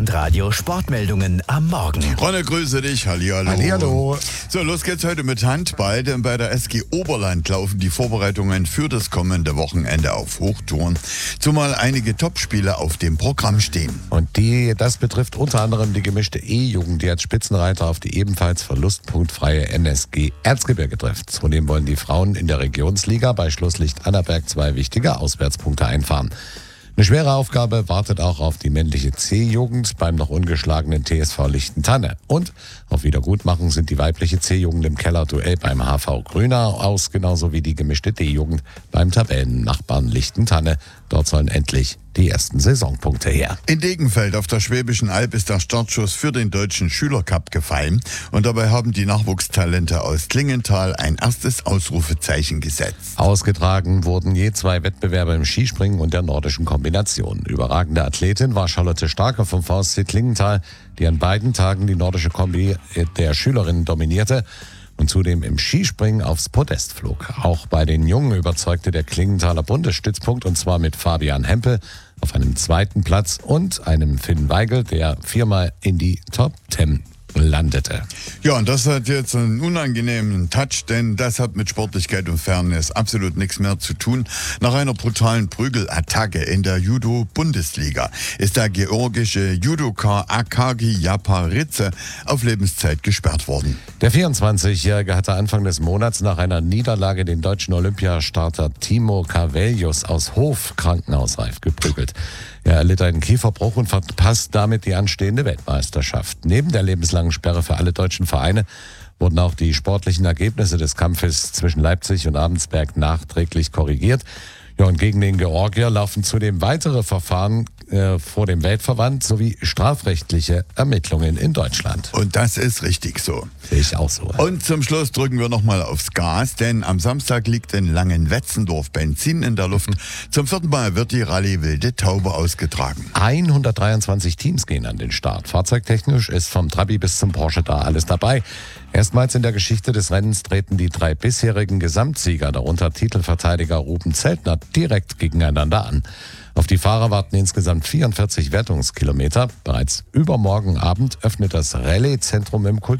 Radio Sportmeldungen am Morgen. Ronne, grüße dich. Hallihallo. Hallihallo. So, los geht's heute mit Handball, denn bei der SG Oberland laufen die Vorbereitungen für das kommende Wochenende auf Hochtouren, zumal einige Topspiele auf dem Programm stehen. Und das betrifft unter anderem die gemischte E-Jugend, die als Spitzenreiter auf die ebenfalls verlustpunktfreie NSG Erzgebirge trifft. Zudem wollen die Frauen in der Regionsliga bei Schlusslicht Annaberg 2 wichtige Auswärtspunkte einfahren. Eine schwere Aufgabe wartet auch auf die männliche C-Jugend beim noch ungeschlagenen TSV Lichtentanne. Und auf Wiedergutmachung sind die weibliche C-Jugend im Kellerduell beim HV Grünau aus, genauso wie die gemischte D-Jugend beim Tabellennachbarn Lichtentanne. Dort sollen endlich die ersten Saisonpunkte her. In Degenfeld auf der Schwäbischen Alb ist der Startschuss für den Deutschen Schülercup gefallen und dabei haben die Nachwuchstalente aus Klingenthal ein erstes Ausrufezeichen gesetzt. Ausgetragen wurden je 2 Wettbewerbe im Skispringen und der nordischen Kombination. Überragende Athletin war Charlotte Starker vom VSC Klingenthal, die an beiden Tagen die nordische Kombi der Schülerinnen dominierte und zudem im Skispringen aufs Podest flog. Auch bei den Jungen überzeugte der Klingenthaler Bundesstützpunkt, und zwar mit Fabian Hempel auf einem 2. Platz und einem Finn Weigel, der 4-mal in die Top 10 landete. Ja, und das hat jetzt einen unangenehmen Touch, denn das hat mit Sportlichkeit und Fairness absolut nichts mehr zu tun. Nach einer brutalen Prügelattacke in der Judo-Bundesliga ist der georgische Judoka Akagi Yaparidze auf Lebenszeit gesperrt worden. Der 24-Jährige hatte Anfang des Monats nach einer Niederlage den deutschen Olympiastarter Timo Carvelius aus Hof krankenhausreif geprügelt. Er erlitt einen Kieferbruch und verpasst damit die anstehende Weltmeisterschaft. Neben der lebenslangen Sperre für alle deutschen Vereine wurden auch die sportlichen Ergebnisse des Kampfes zwischen Leipzig und Abensberg nachträglich korrigiert. Ja, und gegen den Georgier laufen zudem weitere Verfahren vor dem Weltverband sowie strafrechtliche Ermittlungen in Deutschland. Und das ist richtig so. Sehe ich auch so. Und zum Schluss drücken wir nochmal aufs Gas, denn am Samstag liegt in Langenwetzendorf Benzin in der Luft. Zum 4. Mal wird die Rallye Wilde Taube ausgetragen. 123 Teams gehen an den Start. Fahrzeugtechnisch ist vom Trabi bis zum Porsche da alles dabei. Erstmals in der Geschichte des Rennens treten die 3 bisherigen Gesamtsieger, darunter Titelverteidiger Ruben Zeltner, direkt gegeneinander an. Auf die Fahrer warten insgesamt 44 Wertungskilometer. Bereits übermorgen Abend öffnet das Rallye-Zentrum im